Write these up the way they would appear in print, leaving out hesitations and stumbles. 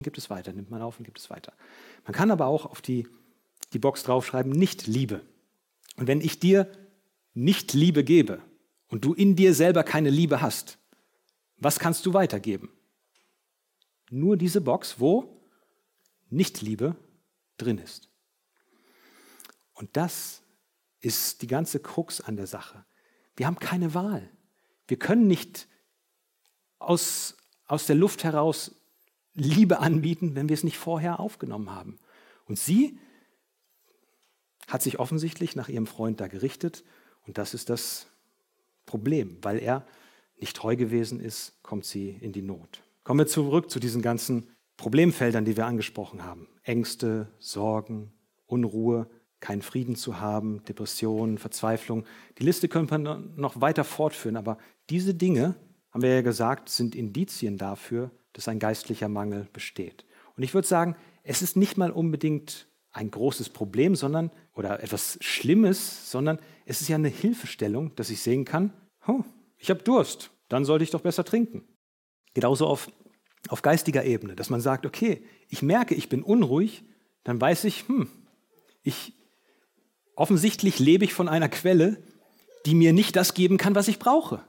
gibt es weiter, nimmt man auf und gibt es weiter. Man kann aber auch auf die Box draufschreiben, nicht Liebe. Und wenn ich dir nicht Liebe gebe und du in dir selber keine Liebe hast, was kannst du weitergeben? Nur diese Box, wo Nicht-Liebe drin ist. Und das ist die ganze Krux an der Sache. Wir haben keine Wahl. Wir können nicht aus der Luft heraus Liebe anbieten, wenn wir es nicht vorher aufgenommen haben. Und sie hat sich offensichtlich nach ihrem Freund da gerichtet und das ist das Problem. Weil er nicht treu gewesen ist, kommt sie in die Not. Kommen wir zurück zu diesen ganzen Problemfeldern, die wir angesprochen haben. Ängste, Sorgen, Unruhe, keinen Frieden zu haben, Depressionen, Verzweiflung. Die Liste könnte man noch weiter fortführen, aber diese Dinge, haben wir ja gesagt, sind Indizien dafür, dass ein geistlicher Mangel besteht. Und ich würde sagen, es ist nicht mal unbedingt ein großes Problem, oder etwas Schlimmes, sondern es ist ja eine Hilfestellung, dass ich sehen kann, ich habe Durst, dann sollte ich doch besser trinken. Genauso auf geistiger Ebene, dass man sagt, okay, ich merke, ich bin unruhig, dann weiß ich, offensichtlich lebe ich von einer Quelle, die mir nicht das geben kann, was ich brauche.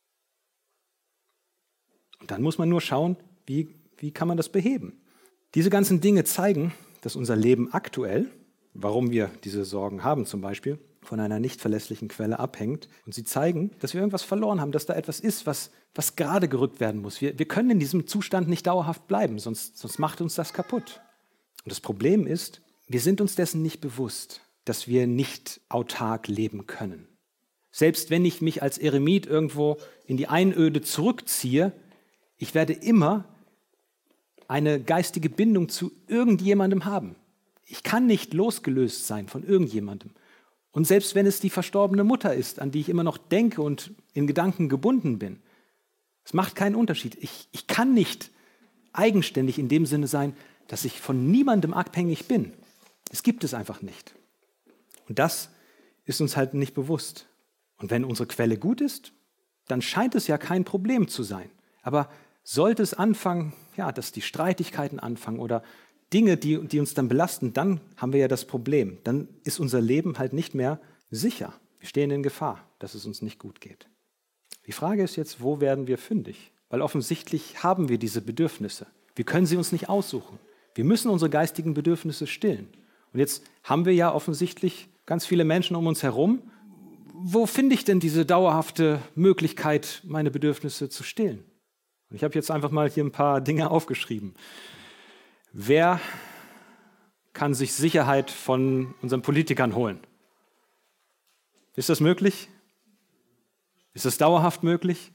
Und dann muss man nur schauen, wie kann man das beheben. Diese ganzen Dinge zeigen, dass unser Leben aktuell, warum wir diese Sorgen haben zum Beispiel, von einer nicht verlässlichen Quelle abhängt. Und sie zeigen, dass wir irgendwas verloren haben, dass da etwas ist, was gerade gerückt werden muss. Wir können in diesem Zustand nicht dauerhaft bleiben, sonst macht uns das kaputt. Und das Problem ist, wir sind uns dessen nicht bewusst, dass wir nicht autark leben können. Selbst wenn ich mich als Eremit irgendwo in die Einöde zurückziehe, ich werde immer eine geistige Bindung zu irgendjemandem haben. Ich kann nicht losgelöst sein von irgendjemandem. Und selbst wenn es die verstorbene Mutter ist, an die ich immer noch denke und in Gedanken gebunden bin, es macht keinen Unterschied. Ich kann nicht eigenständig in dem Sinne sein, dass ich von niemandem abhängig bin. Es gibt es einfach nicht. Und das ist uns halt nicht bewusst. Und wenn unsere Quelle gut ist, dann scheint es ja kein Problem zu sein. Aber sollte es anfangen, dass die Streitigkeiten anfangen oder Dinge, die uns dann belasten, dann haben wir ja das Problem. Dann ist unser Leben halt nicht mehr sicher. Wir stehen in Gefahr, dass es uns nicht gut geht. Die Frage ist jetzt, wo werden wir fündig? Weil offensichtlich haben wir diese Bedürfnisse. Wir können sie uns nicht aussuchen. Wir müssen unsere geistigen Bedürfnisse stillen. Und jetzt haben wir ja offensichtlich ganz viele Menschen um uns herum. Wo finde ich denn diese dauerhafte Möglichkeit, meine Bedürfnisse zu stillen? Und ich habe jetzt einfach mal hier ein paar Dinge aufgeschrieben. Wer kann sich Sicherheit von unseren Politikern holen? Ist das möglich? Ist das dauerhaft möglich?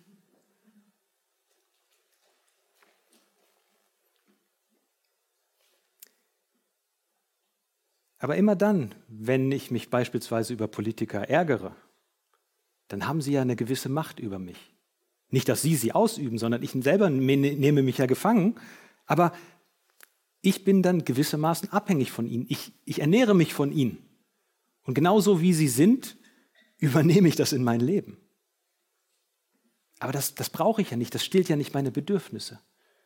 Aber immer dann, wenn ich mich beispielsweise über Politiker ärgere, dann haben sie ja eine gewisse Macht über mich. Nicht, dass sie ausüben, sondern ich selber nehme mich ja gefangen, aber ich bin dann gewissermaßen abhängig von ihnen. Ich ernähre mich von ihnen. Und genauso wie sie sind, übernehme ich das in mein Leben. Aber das brauche ich ja nicht, das stillt ja nicht meine Bedürfnisse.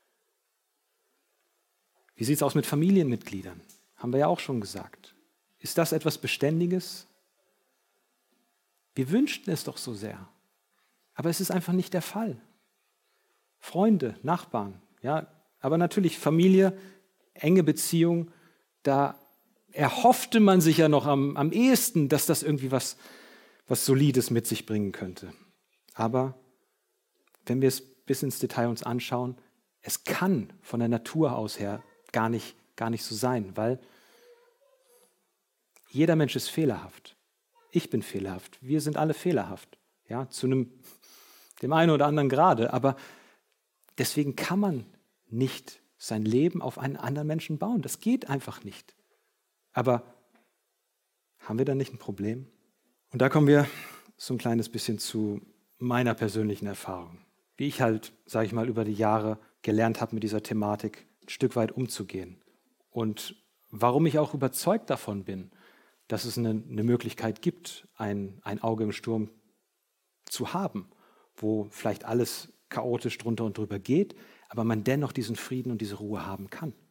Wie sieht es aus mit Familienmitgliedern? Haben wir ja auch schon gesagt. Ist das etwas Beständiges? Wir wünschten es doch so sehr. Aber es ist einfach nicht der Fall. Freunde, Nachbarn, aber natürlich Familie, enge Beziehung, da erhoffte man sich ja noch am ehesten, dass das irgendwie was Solides mit sich bringen könnte. Aber wenn wir es bis ins Detail uns anschauen, es kann von der Natur aus her gar nicht so sein, weil jeder Mensch ist fehlerhaft. Ich bin fehlerhaft. Wir sind alle fehlerhaft. Zu dem einen oder anderen Grade. Aber deswegen kann man nicht sein Leben auf einen anderen Menschen bauen. Das geht einfach nicht. Aber haben wir dann nicht ein Problem? Und da kommen wir so ein kleines bisschen zu meiner persönlichen Erfahrung. Wie ich halt, sage ich mal, über die Jahre gelernt habe, mit dieser Thematik ein Stück weit umzugehen. Und warum ich auch überzeugt davon bin, dass es eine Möglichkeit gibt, ein Auge im Sturm zu haben, wo vielleicht alles chaotisch drunter und drüber geht, aber man dennoch diesen Frieden und diese Ruhe haben kann.